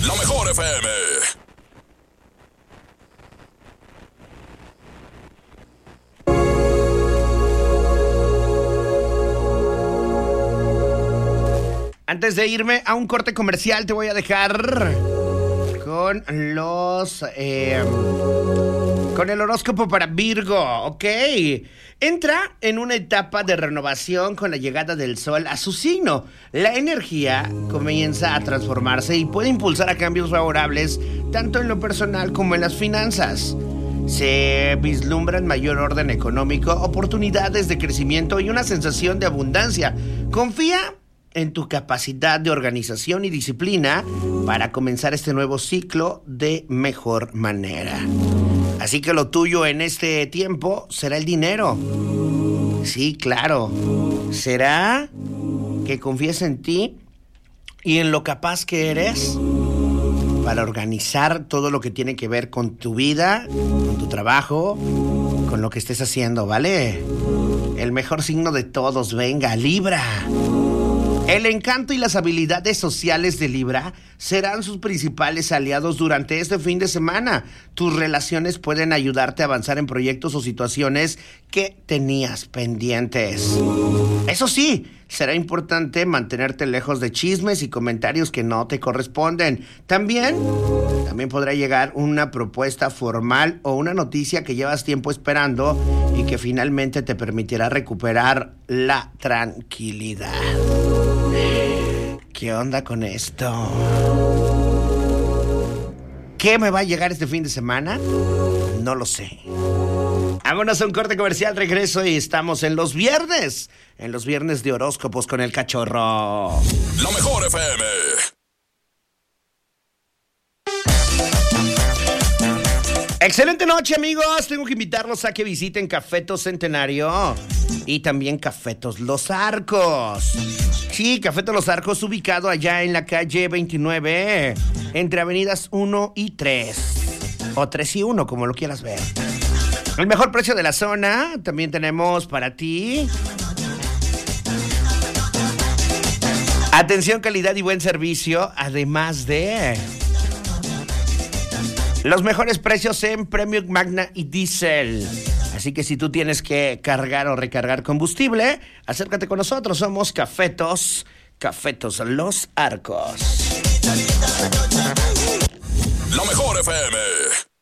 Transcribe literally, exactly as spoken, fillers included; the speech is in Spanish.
La mejor F M. Antes de irme a un corte comercial, te voy a dejar con los... Eh, con el horóscopo para Virgo, ¿ok? Entra en una etapa de renovación con la llegada del sol a su signo. La energía comienza a transformarse y puede impulsar a cambios favorables tanto en lo personal como en las finanzas. Se vislumbran mayor orden económico, oportunidades de crecimiento y una sensación de abundancia. Confía en tu capacidad de organización y disciplina para comenzar este nuevo ciclo de mejor manera. Así que lo tuyo en este tiempo será el dinero. Sí, claro. Será que confíes en ti y en lo capaz que eres para organizar todo lo que tiene que ver con tu vida, con tu trabajo, con lo que estés haciendo, ¿vale? El mejor signo de todos, venga, Libra. El encanto y las habilidades sociales de Libra serán sus principales aliados durante este fin de semana. Tus relaciones pueden ayudarte a avanzar en proyectos o situaciones que tenías pendientes. Eso sí, será importante mantenerte lejos de chismes y comentarios que no te corresponden. También, también podrá llegar una propuesta formal o una noticia que llevas tiempo esperando y que finalmente te permitirá recuperar la tranquilidad. ¿Qué onda con esto? ¿Qué me va a llegar este fin de semana? No lo sé. Vámonos a un corte comercial, regreso y estamos en los viernes. En los viernes de horóscopos con el cachorro. La mejor F M. Excelente noche, amigos. Tengo que invitarlos a que visiten Cafetos Centenario y también Cafetos Los Arcos. Sí, Cafetos Los Arcos, ubicado allá en la calle veintinueve, entre avenidas uno y tres, o tres y uno, como lo quieras ver. El mejor precio de la zona, también tenemos para ti. Atención, calidad y buen servicio, además de los mejores precios en Premium, Magna y Diesel. Así que si tú tienes que cargar o recargar combustible, acércate con nosotros. Somos Cafetos, Cafetos Los Arcos. La mejor F M.